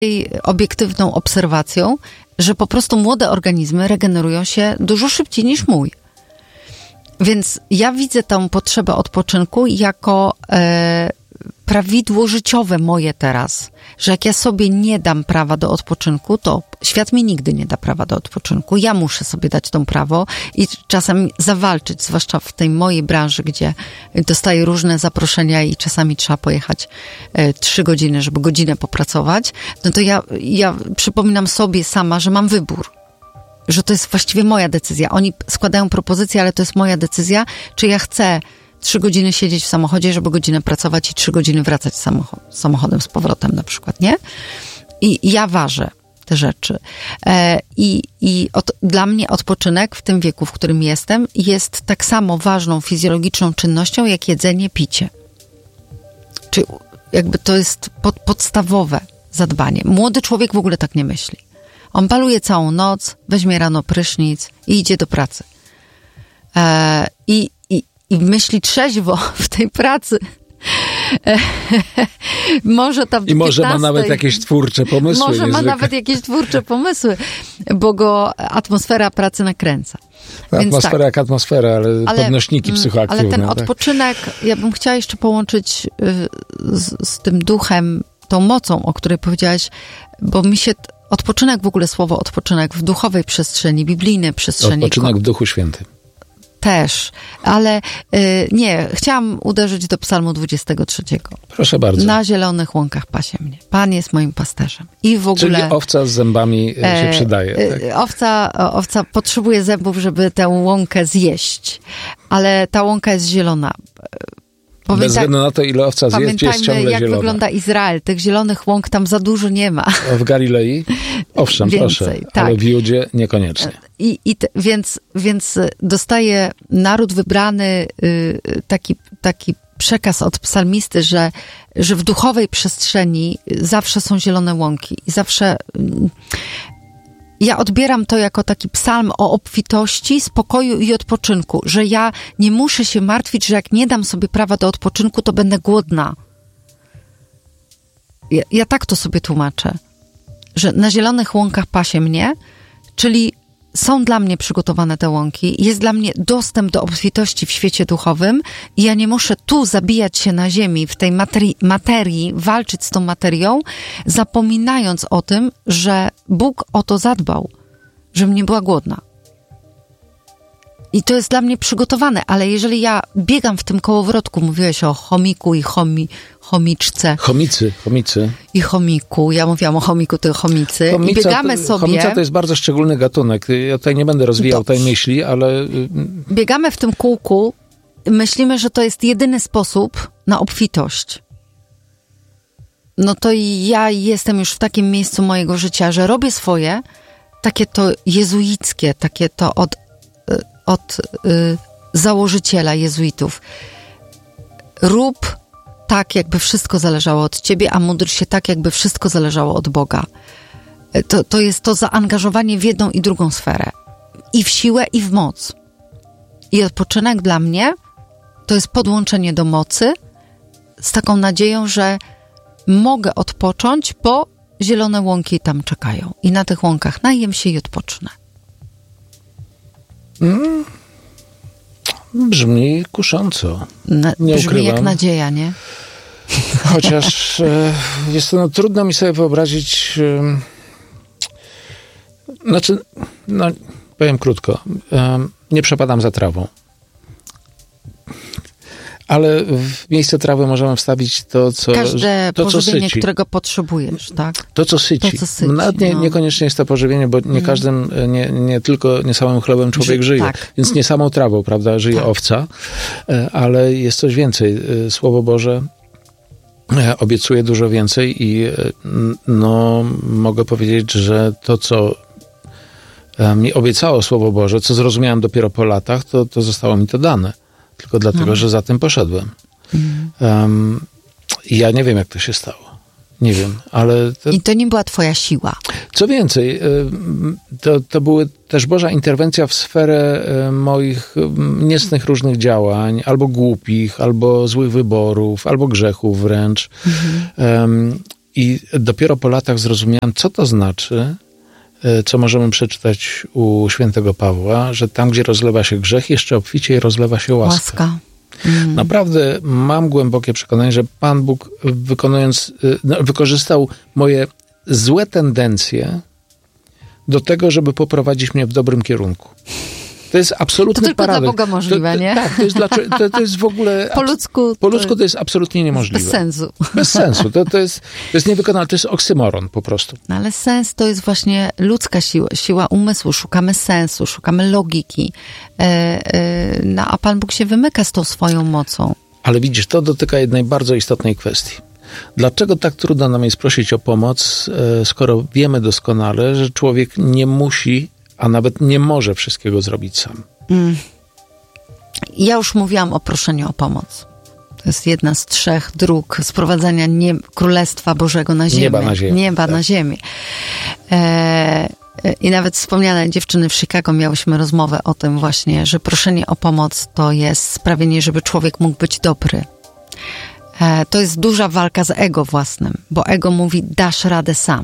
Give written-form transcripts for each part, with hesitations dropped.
obiektywną obserwacją, że po prostu młode organizmy regenerują się dużo szybciej niż mój. Więc ja widzę tą potrzebę odpoczynku jako prawidło życiowe moje teraz, że jak ja sobie nie dam prawa do odpoczynku, to świat mi nigdy nie da prawa do odpoczynku. Ja muszę sobie dać to prawo i czasem zawalczyć, zwłaszcza w tej mojej branży, gdzie dostaję różne zaproszenia i czasami trzeba pojechać 3 godziny, żeby godzinę popracować, no to ja przypominam sobie sama, że mam wybór. Że to jest właściwie moja decyzja. Oni składają propozycje, ale to jest moja decyzja, czy ja chcę 3 godziny siedzieć w samochodzie, żeby godzinę pracować i 3 godziny wracać samochodem z powrotem na przykład, nie? I ja ważę te rzeczy. Dla mnie odpoczynek w tym wieku, w którym jestem, jest tak samo ważną fizjologiczną czynnością, jak jedzenie, picie. Czyli jakby to jest podstawowe zadbanie. Młody człowiek w ogóle tak nie myśli. On baluje całą noc, weźmie rano prysznic i idzie do pracy. I myśli trzeźwo w tej pracy. Może tam I może 15, ma nawet jakieś twórcze pomysły. Może ma nawet jakieś twórcze pomysły, bo go atmosfera pracy nakręca. Atmosfera tak, jak atmosfera, ale podnośniki psychoaktywne. Ale ten odpoczynek, ja bym chciała jeszcze połączyć z tym duchem, tą mocą, o której powiedziałaś, bo mi się odpoczynek, w ogóle słowo odpoczynek w duchowej przestrzeni, biblijnej przestrzeni. Odpoczynek w Duchu Świętym. Też, ale nie, chciałam uderzyć do Psalmu 23. Proszę bardzo. Na zielonych łąkach pasie mnie. Pan jest moim pasterzem. I w ogóle... Czyli owca z zębami się przydaje. Tak? Owca potrzebuje zębów, żeby tę łąkę zjeść, ale ta łąka jest zielona. Bez względu na to, ile owca zje, jest ciągle zielona. Jak zielona. wygląda Izrael. Tych zielonych łąk tam za dużo nie ma. A w Galilei? Owszem, więcej, proszę, tak. Ale w Judzie niekoniecznie. Więc dostaje naród wybrany taki przekaz od psalmisty, że w duchowej przestrzeni zawsze są zielone łąki. I zawsze... Ja odbieram to jako taki psalm o obfitości, spokoju i odpoczynku, że ja nie muszę się martwić, że jak nie dam sobie prawa do odpoczynku, to będę głodna. Ja tak to sobie tłumaczę, że na zielonych łąkach pasie mnie, czyli są dla mnie przygotowane te łąki, jest dla mnie dostęp do obfitości w świecie duchowym i ja nie muszę tu zabijać się na ziemi, w tej materii, walczyć z tą materią, zapominając o tym, że Bóg o to zadbał, żebym nie była głodna. I to jest dla mnie przygotowane, ale jeżeli ja biegam w tym kołowrotku, mówiłeś o chomiku i chomiczce. Chomicy. I chomiku. Ja mówiłam o chomiku, to chomicy. I biegamy sobie... Chomica to jest bardzo szczególny gatunek. Ja tutaj nie będę rozwijał tej myśli, ale... Biegamy w tym kółku, myślimy, że to jest jedyny sposób na obfitość. No to ja jestem już w takim miejscu mojego życia, że robię swoje, takie to jezuickie, takie to od założyciela jezuitów. Rób tak, jakby wszystko zależało od ciebie, a módl się tak, jakby wszystko zależało od Boga. To jest to zaangażowanie w jedną i drugą sferę. I w siłę, i w moc. I odpoczynek dla mnie to jest podłączenie do mocy z taką nadzieją, że mogę odpocząć, bo zielone łąki tam czekają. I na tych łąkach najem się i odpocznę. Brzmi kusząco. Nie brzmi ukrywam. Jak nadzieja, nie? Chociaż jest to trudno mi sobie wyobrazić. Powiem krótko. Nie przepadam za trawą. Ale w miejsce trawy możemy wstawić to, co każde to, pożywienie, co syci. którego potrzebujesz, tak? To, co syci. Nawet niekoniecznie jest to pożywienie, bo nie każdym, nie samym chlebem człowiek żyje. Tak. Więc nie samą trawą, prawda, żyje owca, ale jest coś więcej. Słowo Boże obiecuje dużo więcej i mogę powiedzieć, że to, co mi obiecało Słowo Boże, co zrozumiałem dopiero po latach, to zostało mi to dane. Tylko dlatego, że za tym poszedłem. Ja nie wiem, jak to się stało. Nie wiem, ale... I to nie była twoja siła. Co więcej, to była też Boża interwencja w sferę moich niecnych różnych działań, albo głupich, albo złych wyborów, albo grzechów wręcz. I dopiero po latach zrozumiałem, co to znaczy, co możemy przeczytać u świętego Pawła, że tam, gdzie rozlewa się grzech, jeszcze obficiej rozlewa się łaska. Naprawdę mam głębokie przekonanie, że Pan Bóg wykorzystał moje złe tendencje do tego, żeby poprowadzić mnie w dobrym kierunku. To jest absolutny paradoks. To tylko dla Boga możliwe, nie? Tak, to jest w ogóle... Po ludzku to jest absolutnie niemożliwe. Bez sensu. Bez sensu. To jest niewykonalne. To jest oksymoron po prostu. No ale sens to jest właśnie ludzka siła umysłu. Szukamy sensu, szukamy logiki. A Pan Bóg się wymyka z tą swoją mocą. Ale widzisz, to dotyka jednej bardzo istotnej kwestii. Dlaczego tak trudno nam jest prosić o pomoc, skoro wiemy doskonale, że człowiek nie musi, a nawet nie może wszystkiego zrobić sam? Ja już mówiłam o proszeniu o pomoc. To jest jedna z 3 dróg sprowadzania Królestwa Bożego na ziemię. Nieba na ziemię. I nawet wspomniane dziewczyny w Chicago miałyśmy rozmowę o tym właśnie, że proszenie o pomoc to jest sprawienie, żeby człowiek mógł być dobry. To jest duża walka z ego własnym, bo ego mówi, dasz radę sam.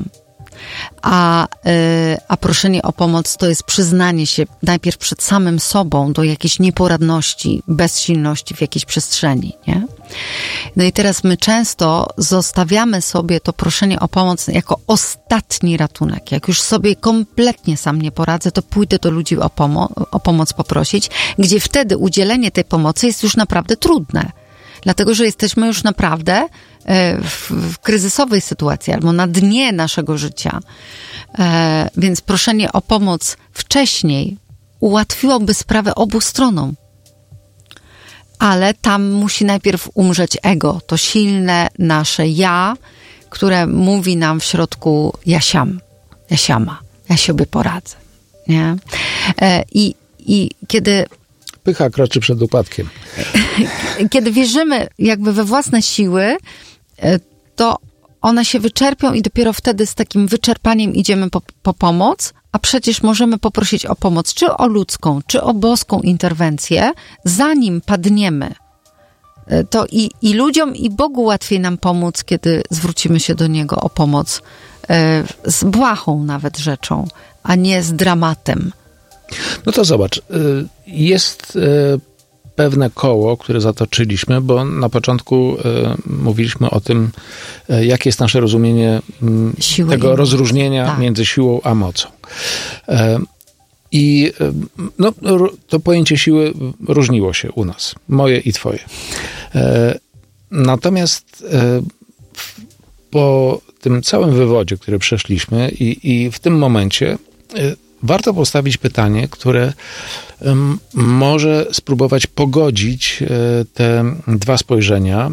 A proszenie o pomoc to jest przyznanie się najpierw przed samym sobą do jakiejś nieporadności, bezsilności w jakiejś przestrzeni, nie? No i teraz my często zostawiamy sobie to proszenie o pomoc jako ostatni ratunek. Jak już sobie kompletnie sam nie poradzę, to pójdę do ludzi o pomoc poprosić, gdzie wtedy udzielenie tej pomocy jest już naprawdę trudne. Dlatego, że jesteśmy już naprawdę w kryzysowej sytuacji albo na dnie naszego życia. Więc proszenie o pomoc wcześniej ułatwiłoby sprawę obu stronom. Ale tam musi najpierw umrzeć ego, to silne nasze ja, które mówi nam w środku ja sobie poradzę. Nie? I kiedy... Pycha kroczy przed upadkiem. Kiedy wierzymy jakby we własne siły, to one się wyczerpią i dopiero wtedy z takim wyczerpaniem idziemy po pomoc, a przecież możemy poprosić o pomoc, czy o ludzką, czy o boską interwencję, zanim padniemy. To i ludziom, i Bogu łatwiej nam pomóc, kiedy zwrócimy się do Niego o pomoc z błahą nawet rzeczą, a nie z dramatem. No to zobacz, jest pewne koło, które zatoczyliśmy, bo na początku mówiliśmy o tym, jakie jest nasze rozumienie siły tego rozróżnienia między siłą a mocą. I to pojęcie siły różniło się u nas, moje i twoje. Natomiast po tym całym wywodzie, który przeszliśmy i w tym momencie warto postawić pytanie, które może spróbować pogodzić te dwa spojrzenia,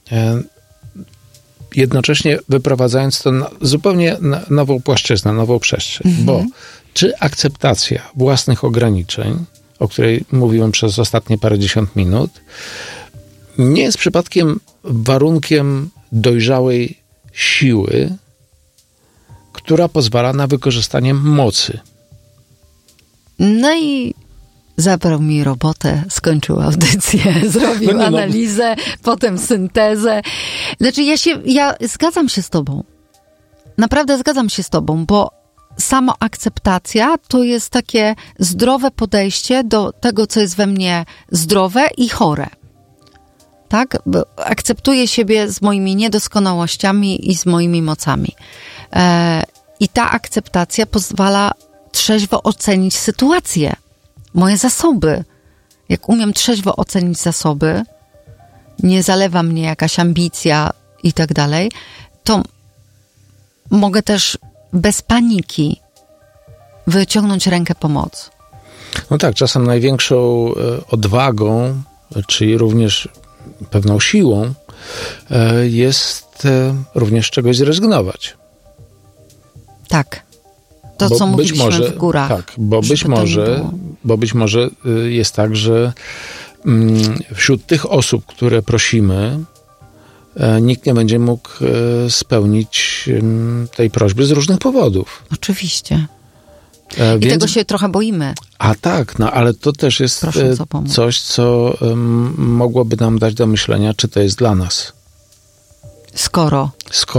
jednocześnie wyprowadzając to na zupełnie nową płaszczyznę, nową przestrzeń. Bo czy akceptacja własnych ograniczeń, o której mówiłem przez ostatnie parędziesiąt minut, nie jest przypadkiem warunkiem dojrzałej siły, która pozwala na wykorzystanie mocy? No i zabrał mi robotę, skończył audycję, zrobił analizę, potem syntezę. Znaczy ja zgadzam się z tobą. Naprawdę zgadzam się z tobą, bo samoakceptacja to jest takie zdrowe podejście do tego, co jest we mnie zdrowe i chore. Tak? Bo akceptuję siebie z moimi niedoskonałościami i z moimi mocami. I ta akceptacja pozwala trzeźwo ocenić sytuację, moje zasoby. Jak umiem trzeźwo ocenić zasoby, nie zalewa mnie jakaś ambicja i tak dalej, to mogę też bez paniki wyciągnąć rękę pomocy. No tak, czasem największą odwagą, czyli również pewną siłą jest również czegoś zrezygnować. Tak. To, co mówiliśmy w górach. Tak, bo być może jest tak, że wśród tych osób, które prosimy, nikt nie będzie mógł spełnić tej prośby z różnych powodów. Oczywiście. I tego się trochę boimy. A tak, no ale to też jest coś, co mogłoby nam dać do myślenia, czy to jest dla nas. Skoro.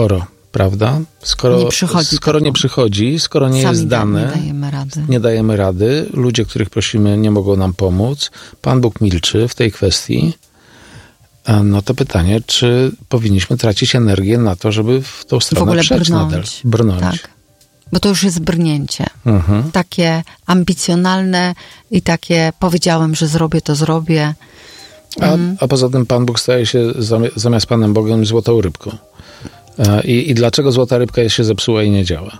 prawda? Skoro nie przychodzi, skoro nie jest dane, nie dajemy rady. Ludzie, których prosimy, nie mogą nam pomóc. Pan Bóg milczy w tej kwestii. No to pytanie, czy powinniśmy tracić energię na to, żeby w tą stronę przejść nadal? Brnąć. Tak. Bo to już jest brnięcie. Takie ambicjonalne i takie powiedziałem, że zrobię, to zrobię. A poza tym Pan Bóg staje się zamiast Panem Bogiem złotą rybką. I dlaczego złota rybka się zepsuła i nie działa?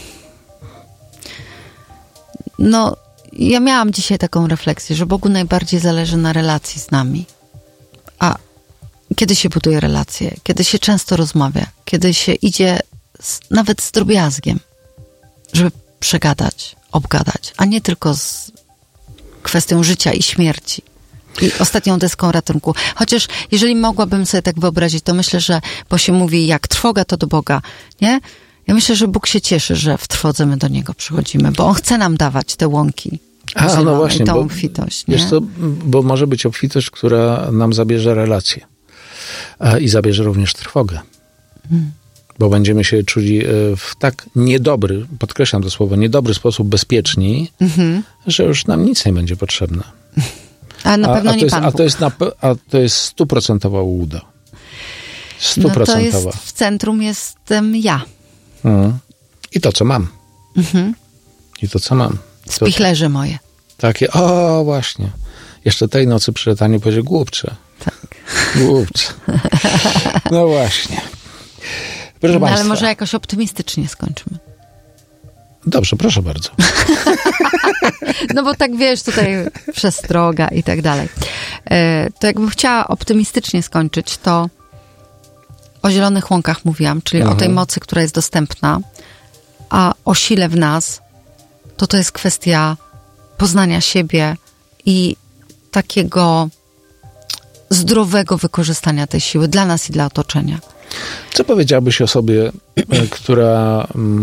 No, ja miałam dzisiaj taką refleksję, że Bogu najbardziej zależy na relacji z nami. A kiedy się buduje relacje? Kiedy się często rozmawia? Kiedy się idzie nawet z drobiazgiem, żeby przegadać, obgadać, a nie tylko z kwestią życia i śmierci. I ostatnią deską ratunku. Chociaż jeżeli mogłabym sobie tak wyobrazić, to myślę, że, bo się mówi, jak trwoga, to do Boga, nie? Ja myślę, że Bóg się cieszy, że w trwodze my do Niego przychodzimy, bo On chce nam dawać te łąki. No właśnie, tą obfitość. Nie? Wiesz co, bo może być obfitość, która nam zabierze relacje. I zabierze również trwogę. Bo będziemy się czuli w tak niedobry, podkreślam to słowo, niedobry sposób bezpieczni, że już nam nic nie będzie potrzebne. A na pewno nie Pan Bóg. A to jest 100% ułuda. 100%. No to jest, w centrum jestem ja. I to, co mam. I to, co mam. Spichlerze moje. Takie, o właśnie. Jeszcze tej nocy przy letaniu powiedział głupcze. Tak. Głupcze. No właśnie. Proszę Państwa. Ale może jakoś optymistycznie skończymy. Dobrze, proszę bardzo. No bo tak wiesz, tutaj przestroga i tak dalej. To jakbym chciała optymistycznie skończyć, to o zielonych łąkach mówiłam, czyli o tej mocy, która jest dostępna, a o sile w nas, to jest kwestia poznania siebie i takiego zdrowego wykorzystania tej siły dla nas i dla otoczenia. Co powiedziałabyś osobie, która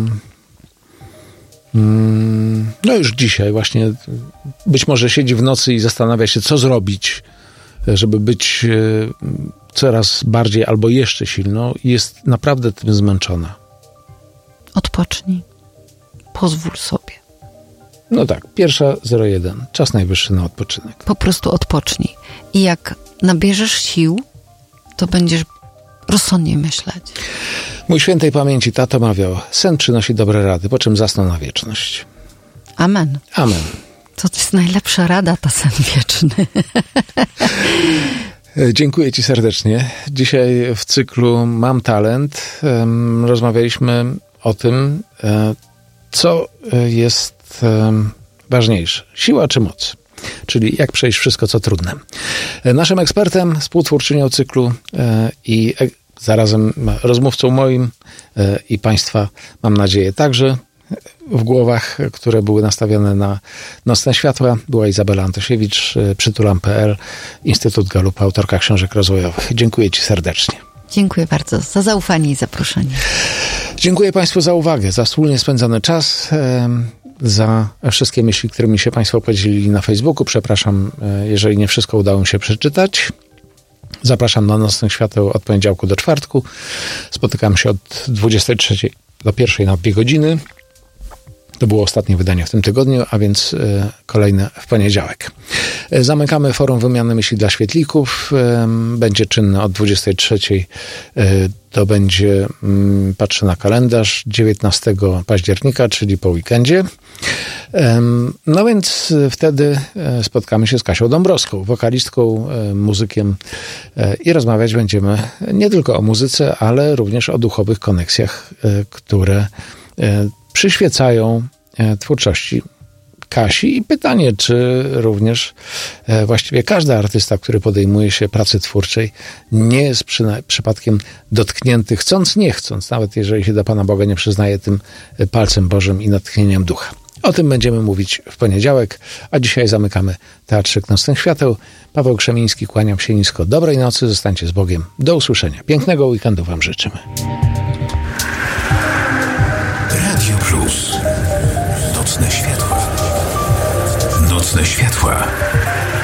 no już dzisiaj właśnie być może siedzi w nocy i zastanawia się, co zrobić, żeby być coraz bardziej albo jeszcze silną i jest naprawdę tym zmęczona? Odpocznij. Pozwól sobie. No tak, 1:01. Czas najwyższy na odpoczynek. Po prostu odpocznij. I jak nabierzesz sił, to będziesz rozsądnie myśleć. Mój świętej pamięci tato mawiał, sen przynosi dobre rady, po czym zasnął na wieczność. Amen. Amen. To jest najlepsza rada, ta sen wieczny. Dziękuję Ci serdecznie. Dzisiaj w cyklu Mam Talent rozmawialiśmy o tym, co jest ważniejsze. Siła czy moc? Czyli jak przejść wszystko, co trudne. Naszym ekspertem, współtwórczynią cyklu i zarazem rozmówcą moim i Państwa, mam nadzieję, także w głowach, które były nastawione na nocne światła, była Izabela Antosiewicz, Przytulam.pl, Instytut Galupa, autorka książek rozwojowych. Dziękuję Ci serdecznie. Dziękuję bardzo za zaufanie i zaproszenie. Dziękuję Państwu za uwagę, za wspólnie spędzony czas, za wszystkie myśli, którymi się Państwo podzielili na Facebooku. Przepraszam, jeżeli nie wszystko udało mi się przeczytać. Zapraszam na Nocnych Świateł od poniedziałku do czwartku. Spotykam się od 23 do 1 na 2 godziny. To było ostatnie wydanie w tym tygodniu, a więc kolejne w poniedziałek. Zamykamy forum wymiany myśli dla świetlików. Będzie czynne od 23. To będzie, patrzę na kalendarz, 19 października, czyli po weekendzie. No więc wtedy spotkamy się z Kasią Dąbrowską, wokalistką, muzykiem i rozmawiać będziemy nie tylko o muzyce, ale również o duchowych koneksjach, które przyświecają twórczości Kasi. I pytanie, czy również właściwie każdy artysta, który podejmuje się pracy twórczej, nie jest przypadkiem dotknięty, chcąc, nie chcąc, nawet jeżeli się do Pana Boga nie przyznaje, tym palcem Bożym i natchnieniem ducha. O tym będziemy mówić w poniedziałek, a dzisiaj zamykamy Teatrzyk Nocnych Świateł. Paweł Krzemiński, kłaniam się nisko. Dobrej nocy, zostańcie z Bogiem. Do usłyszenia. Pięknego weekendu Wam życzymy. Radio Plus. Nocne światła. Nocne światła.